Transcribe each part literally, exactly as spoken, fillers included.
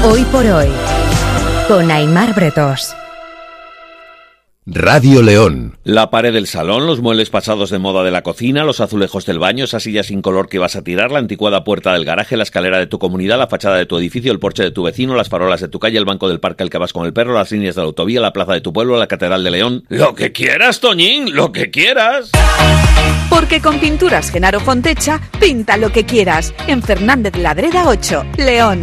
Hoy por hoy, con Aimar Bretós. Radio León. La pared del salón, los muebles pasados de moda de la cocina, los azulejos del baño, esa silla sin color que vas a tirar, la anticuada puerta del garaje, la escalera de tu comunidad, la fachada de tu edificio, el porche de tu vecino, las farolas de tu calle, el banco del parque al que vas con el perro, las líneas de la autovía, la plaza de tu pueblo, la catedral de León. ¡Lo que quieras, Toñín! ¡Lo que quieras! Porque con Pinturas Genaro Fontecha, pinta lo que quieras. En Fernández Ladreda ocho, León.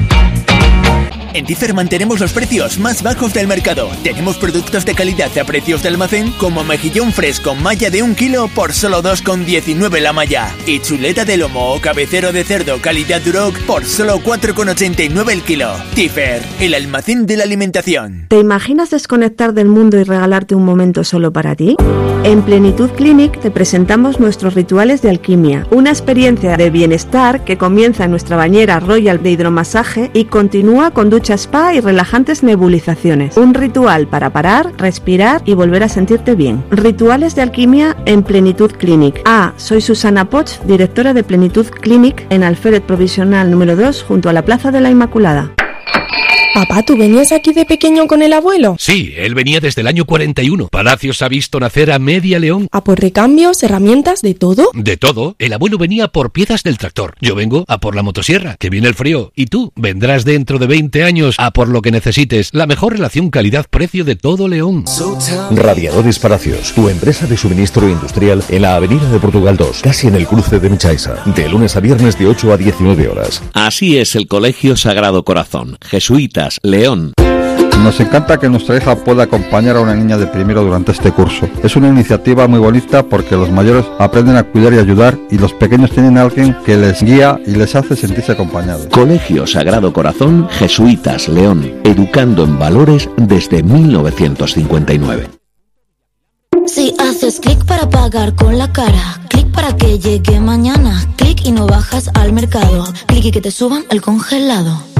En Differ mantenemos los precios más bajos del mercado. Tenemos productos de calidad a precios de almacén, como mejillón fresco malla de un kilo por solo dos con diecinueve la malla. Y chuleta de lomo o cabecero de cerdo calidad Duroc por solo cuatro con ochenta y nueve el kilo. Differ, el almacén de la alimentación. ¿Te imaginas desconectar del mundo y regalarte un momento solo para ti? En Plenitud Clinic te presentamos nuestros rituales de alquimia, una experiencia de bienestar que comienza en nuestra bañera Royal de hidromasaje y continúa con ducha spa y relajantes nebulizaciones. Un ritual para parar, respirar y volver a sentirte bien. Rituales de alquimia en Plenitud Clinic. Ah, soy Susana Poch, directora de Plenitud Clinic en Alférez Provisional número dos, junto a la Plaza de la Inmaculada. Papá, ¿tú venías aquí de pequeño con el abuelo? Sí, él venía desde el año cuarenta y uno. Palacios ha visto nacer a media León. ¿A por recambios, herramientas, de todo? De todo. El abuelo venía por piezas del tractor. Yo vengo a por la motosierra, que viene el frío. Y tú vendrás dentro de veinte años a por lo que necesites. La mejor relación calidad-precio de todo León. Radiadores Palacios, tu empresa de suministro industrial en la Avenida de Portugal dos, casi en el cruce de Michaisa. De lunes a viernes de ocho a diecinueve horas. Así es el Colegio Sagrado Corazón. Jesuitas, León. Nos encanta que nuestra hija pueda acompañar a una niña de primero durante este curso. Es una iniciativa muy bonita porque los mayores aprenden a cuidar y ayudar y los pequeños tienen a alguien que les guía y les hace sentirse acompañados. Colegio Sagrado Corazón, Jesuitas, León. Educando en valores desde mil novecientos cincuenta y nueve. Si haces clic para pagar con la cara, clic para que llegue mañana, clic y no bajas al mercado, clic y que te suban el congelado.